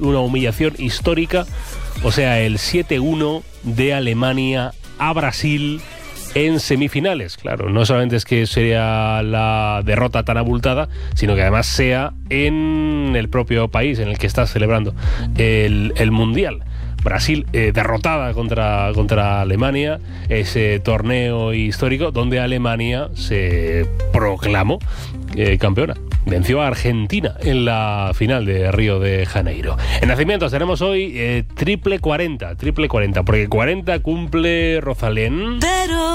una humillación histórica, o sea, el 7-1 de Alemania a Brasil en semifinales. Claro, no solamente es que sería la derrota tan abultada, sino que además sea en el propio país en el que está celebrando el Mundial. Brasil derrotada contra Alemania, ese torneo histórico donde Alemania se proclamó campeona. Venció a Argentina en la final de Río de Janeiro. En nacimientos tenemos hoy triple 40, porque 40 cumple Rosalén.